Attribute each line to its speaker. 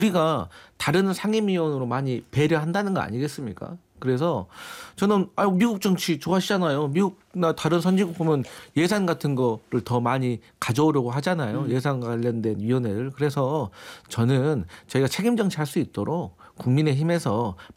Speaker 1: 우리가 다른 상임위원으로 많이 배려한다는 거 아니겠습니까? 그래서 저는 미국 정치 좋아하시잖아요. 미국나 다른 선진국 보면 예산 같은 거를 더 많이 가져오려고 하잖아요. 예산 관련된 위원회를. 그래서 저는 저희가 책임 정치할 수 있도록 국민의힘에서